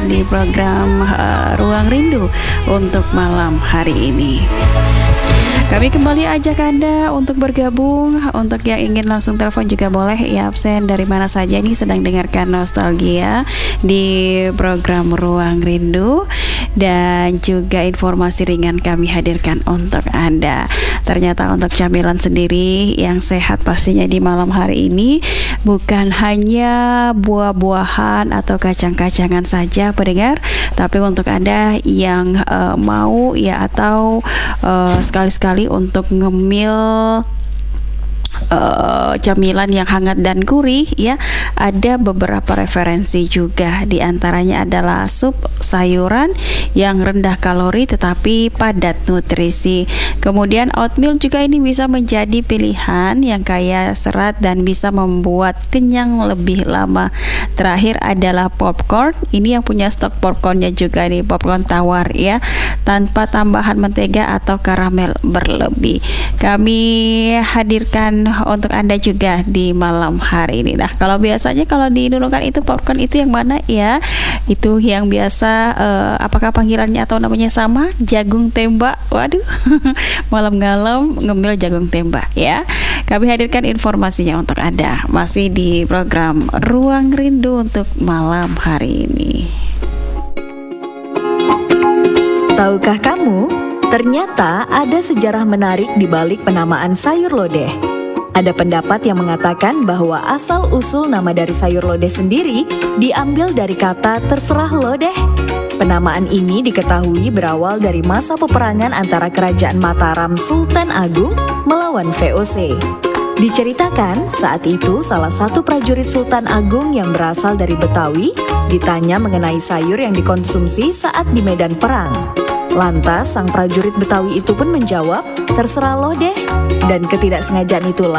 di program Ruang Rindu untuk malam hari ini. Kami kembali ajak Anda untuk bergabung. Untuk yang ingin langsung telepon juga boleh, ya, absen dari mana saja ini sedang dengarkan Nostalgia di program Ruang Rindu. Dan juga informasi ringan kami hadirkan untuk Anda. Ternyata untuk camilan sendiri yang sehat pastinya di malam hari ini bukan hanya buah-buahan atau kacang-kacangan saja pendengar, tapi untuk Anda yang mau ya atau sekali-sekali untuk ngemil camilan yang hangat dan gurih, ya, ada beberapa referensi juga. Di antaranya adalah sup sayuran yang rendah kalori tetapi padat nutrisi. Kemudian oatmeal juga ini bisa menjadi pilihan yang kaya serat dan bisa membuat kenyang lebih lama. Terakhir adalah popcorn. Ini yang punya stok popcornnya juga nih, popcorn tawar ya, tanpa tambahan mentega atau karamel berlebih. Kami hadirkan untuk Anda juga di malam hari ini. Nah, kalau biasanya kalau di Nunukan itu popcorn itu yang mana ya? Itu yang biasa apakah panggilannya atau namanya sama? Jagung tembak. Waduh. Malam-malam ngemil jagung tembak ya. Kami hadirkan informasinya untuk Anda. Masih di program Ruang Rindu untuk malam hari ini. Tahukah kamu, ternyata ada sejarah menarik di balik penamaan sayur lodeh. Ada pendapat yang mengatakan bahwa asal-usul nama dari sayur lodeh sendiri diambil dari kata terserah lodeh. Penamaan ini diketahui berawal dari masa peperangan antara Kerajaan Mataram Sultan Agung melawan VOC. Diceritakan saat itu salah satu prajurit Sultan Agung yang berasal dari Betawi ditanya mengenai sayur yang dikonsumsi saat di medan perang. Lantas sang prajurit Betawi itu pun menjawab, terserah lo deh. Dan ketidaksengajaan itulah